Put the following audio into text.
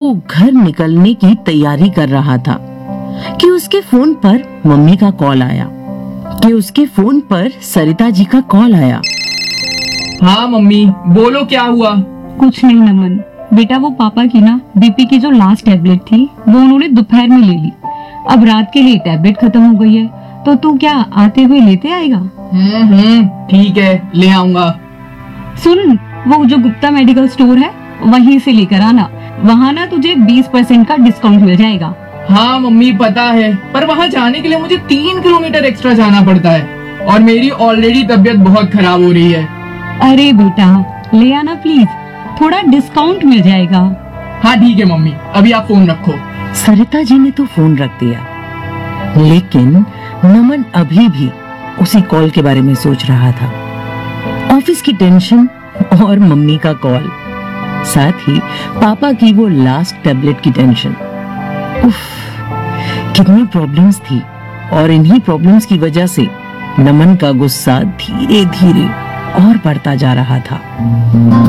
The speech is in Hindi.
वो घर निकलने की तैयारी कर रहा था कि उसके फोन पर मम्मी का कॉल आया, कि उसके फोन पर सरिता जी का कॉल आया। हाँ मम्मी, बोलो क्या हुआ? कुछ नहीं नमन, बेटा वो पापा की ना बीपी की जो लास्ट टैबलेट थी वो उन्होंने दोपहर में ले ली। अब रात के लिए टैबलेट खत्म हो गई है, तो तू क्या आते हुए लेते आएगा? ठीक है, ले आऊंगा। सुन, वो जो गुप्ता मेडिकल स्टोर है वहीं से लेकर आना, वहाँ ना तुझे 20% का डिस्काउंट मिल जाएगा। हाँ मम्मी पता है, पर वहाँ जाने के लिए मुझे 3 किलोमीटर एक्स्ट्रा जाना पड़ता है और मेरी ऑलरेडी तबीयत बहुत खराब हो रही है। अरे बेटा ले आना प्लीज, थोड़ा डिस्काउंट मिल जाएगा। हाँ ठीक है मम्मी, अभी आप फोन रखो। सरिता जी ने तो फोन रख दिया, लेकिन नमन अभी भी उसी कॉल के बारे में सोच रहा था। ऑफिस की टेंशन और मम्मी का कॉल, साथ ही पापा की वो लास्ट टैबलेट की टेंशन। उफ, कितनी प्रॉब्लम्स थी और इन्हीं प्रॉब्लम्स की वजह से नमन का गुस्सा धीरे धीरे और बढ़ता जा रहा था।